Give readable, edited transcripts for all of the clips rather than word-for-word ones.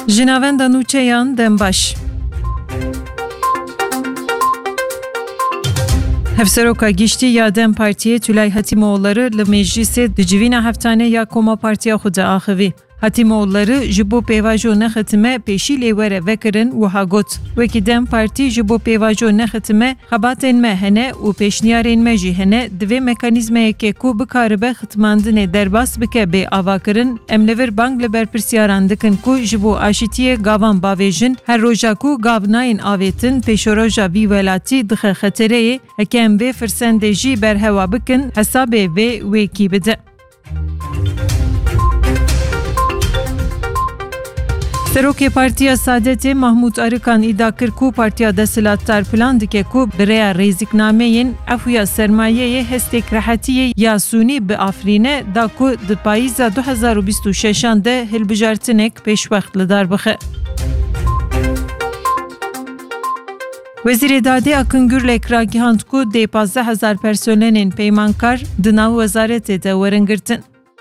Jinavenda nûçeyan dembaş. Hevseroka giştî ya Dem Partiye Tülay Hatimoğulları li meclisê di civîna heftane ya Koma Partiya xwe de axivî. Hatimoğulları ji bo pêvajo nexitime pêşî lê were vekirin wiha got. Wekî Dem Partî ji bo pêvajo nexitime xebatên me hene û pêşniyarên me jî hene divê mekanîzmeyekê ku bikaribe xitmandinê derbas bike bê avakirin em li vir bang li ber pirsyaran dikin ku ji bo aşîtiyê gavan bavêjin her roja ku gav nayên avêtin pêşoroja vî welatî dixe xetereyê heke em vê firsendê jî berhewa bikin hesabê vê wêkî bide. Serokê Partiya Saadetê Mahmud Arıkan îdia kir ku Partiya Desilatdar plan dike ku bi rêya rêzîknameyên efûya sermayeyê hestêk rehetiyê ya Sûnî bi Afrînê da ku di payîza 2026 de hilbijartinek pêşwext li dar bixe. Wezîrê Dadê Akın Gürlek ragihand ku dê 15,000 personelên peymankar di nav wezaretê de werin girtin.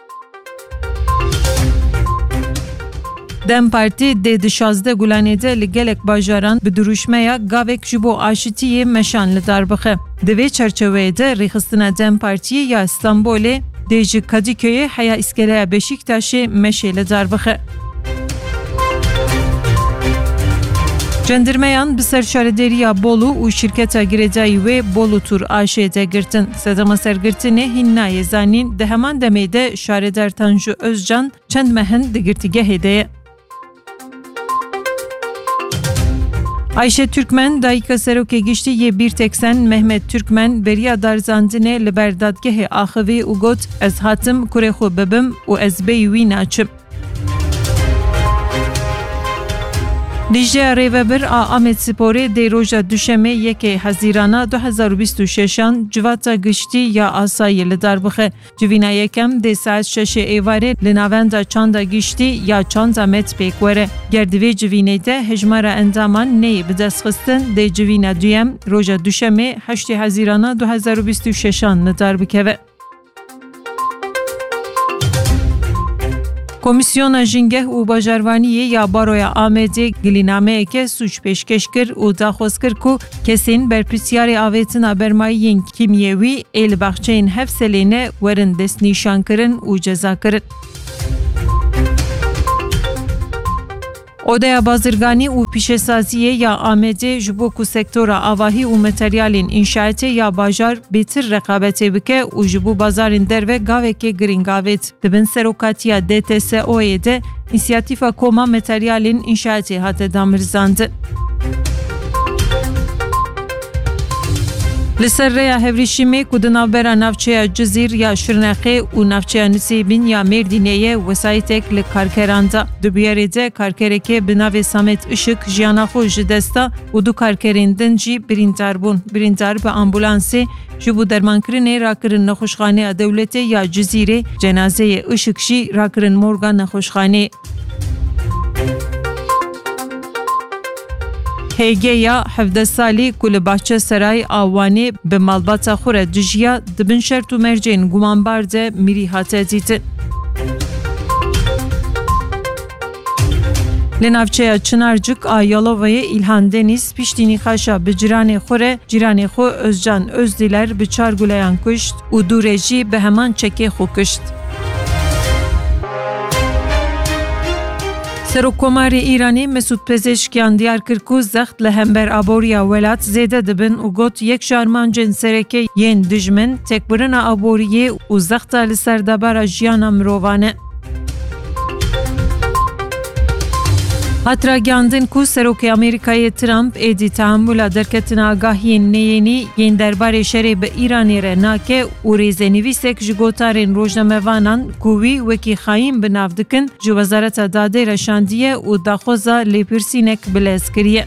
Dem Parti dê di 16 Gulanê de li gelek bajaran bi duruşmeya gavek ji bo aşitiyê meşan li dar bixe. Di vê çerçeveyê de rêxistina Dem Partiyê ya İstanbolê dê ji Kadîköyê heya îskeleya Beşîktaşê meşê li dar bixe. Cendirmeyan bi ser şarederiya Bolu û şirketa girêdayî wê Bolu Tur AŞ de girtin. Sedema sergirtinê hîn nayê zanîn di heman demê de şareder Tanju Özcan çend mehin di girtîgehê de ye. Ayşe Türkmen dayîka serokê giştî yê bir teksen Mehmet Türkmen beriya darzandinê li ber dadgehê axivî û got ez hatim kurê xwe bibim û ez bêyî wî naçim. Lijya Rêvebir a Amedsporê dê roja duşemê yekê Hezîrana 2026 civata giştî ya asayî li dar bixe. Civîna yekem dê saet 6 êvarê li navenda çanda giştî ya çanda met pêk were. Ger di vê civînê de hejmara endaman neyê bi destxistin dê civîna duyem roja duşemê 8 Hezîrana 2026 li dar bikeve. Komisyona Jingeh û Bajarvaniyê ya Baroya Amedê gilînameyeke suç pêşkeş kir û daxwaz kir ku kesên berpirsyarê avêtina bermayiyên kîmyewî ê li baxçeyên Hevselê werin destnîşankirin û cezakirin. Odaya Bazirganî û Pîşesaziyê ya Amedê ji bo ku sektora avahî û materyalên înşaetê ya bajar bêtir reqabetê bike û ji bo bazarên derve gavekê giring avêt. Dibin serokatiya DTSO'yê de înisiyatîfa koma materyalên înşaetê hate damirzandin. Li ser rêya Hevrîşîmê ku di navbera navçeya Cizîr ya Şirnexê û navçeya Nisêbîn ya Mêrdînê wesayîtek li karkeran da. Di bûyerê de karkerekê bi navê Samet Işık jiyana xwe ji desta û du karkerên din jî birîndar bûn. Birîndar bi ambulansê ji bo dermankirinê rakirin nexweşxaneya dewletê ya Cizîrê, cenazeyê Işık jî rakirin morga nexweşxaneyê. Hêgeya 17 salî ku li Bahçesaray a Wanê bi malbata xwe re dijiya dibin şert û mercên gumanbar de mirî hate dîtin. Li navçeya Çınarcık a Yalovayê İlhan Deniz piştî nîxaşa bi ciranê xwe re ciranê xwe Özcan Özdiler bi 4 guleyan kuşt û du re jî bi heman çekê xwe kuşt. Serokkomarê Îranê Mesûd Pezeshkiyan diyar kir ku zext li hember aboriya welat zêde dibin û got yek şarmancên sereke yên dijmin tekbirina aboriyê û zexta li ser debara jiyana mirovan e. Hatra gandin ku Serokê Amerîkayê Trump êdî tehammûla derketina agahiyên neyênî yên derbarê şerê bi Îranê re nake û rêzenivîsek ji gotarên rojnamevanan ku wî wekî xayîn bi nav dikin ji Wezareta Dadê re şandiye û daxwaza lêpirsînek bilez kiriye.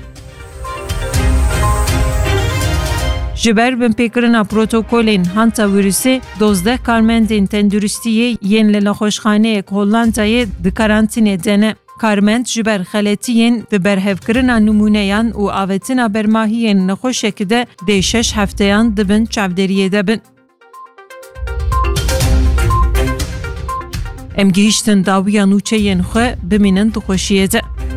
Ji ber binpêkirina protokolên hanta wîrusê 12 karmendên tenduristiyê yên li nexweşxaneyek Hollandayê di karantînê de ne. Karmend ji ber xeletiyên di berhevkirina nûmûneyan û avêtina bermahiyên nexweşekê de dê 6 hefteyan dibin çavderiyê de bin. Em gihîştin dawiya nûçeyên xwe bimînin dixweşiyê de.